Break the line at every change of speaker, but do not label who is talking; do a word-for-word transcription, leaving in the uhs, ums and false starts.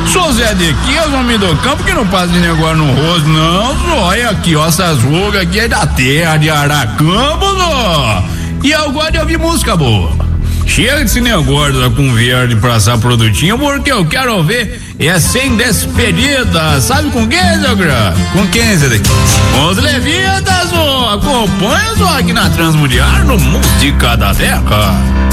Sou Zé de Quias, homem do campo, que não passa de negócio no rosto, não, só. Olha aqui, ó, essas rugas aqui é da terra de Aracampos, ó. E eu gosto de ouvir música boa. Chega desse negócio da conversa de praçar produtinho, porque eu quero ver é sem despedida. Sabe com quem, Zé Gra? Com quem, Zé daqui? Com os levitas, ó. Acompanha só aqui na Transmundial, no Música da Terra.